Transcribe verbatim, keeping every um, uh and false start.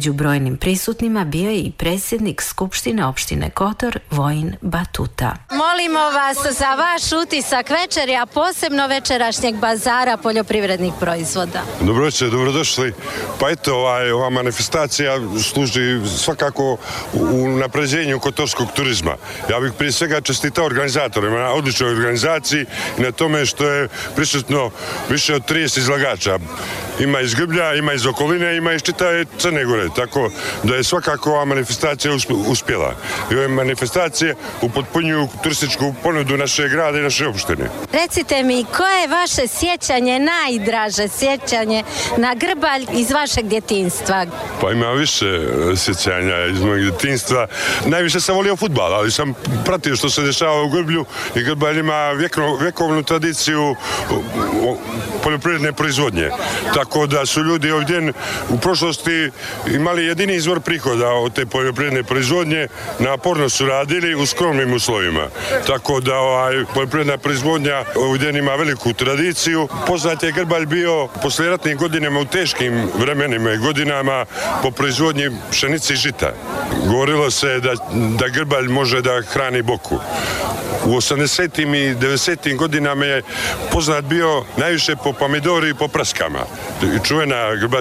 Među brojnim prisutnima bio je i predsjednik Skupštine opštine Kotor Vojin Batuta. Molimo vas za vaš utisak večeri, a posebno večerašnjeg bazara poljoprivrednih proizvoda. Dobro večer, dobrodošli. Pa eto, ovaj, ova manifestacija služi svakako u napređenju kotorskog turizma. Ja bih prije svega čestitao organizatorima na odličnoj organizaciji i na tome što je prisutno više od trideset izlagača. Ima iz Grblja, ima iz okoline, ima iz čitave Crne Gore, tako da je svakako ova manifestacija uspjela. I ove manifestacije upotpunjuju turističku ponudu našeg grada i naše opštine. Recite mi, koje je vaše sjećanje, najdraže sjećanje na Grbalj iz vašeg djetinjstva? Pa ima više sjećanja iz mojeg djetinjstva. Najviše sam volio fudbal, ali sam pratio što se dešava u Grblju i Grbalj ima vjekovnu tradiciju poljoprivredne proizvodnje. Tako da su ljudi ovdje u prošlosti imali jedini izvor prihoda od te poljoprivredne proizvodnje, naporno su radili u skromnim uslovima. Tako da ovaj, poljoprivredna proizvodnja ovdje ima veliku tradiciju. Poznat je Grbalj bio poslijeratnim godinama u teškim vremenima i godinama po proizvodnji pšenice i žita. Govorilo se da, da Grbalj može da hrani Boku. U osamdesetim i devedesetim godinama je poznat bio najviše po pomidori i po praskama. Čuvena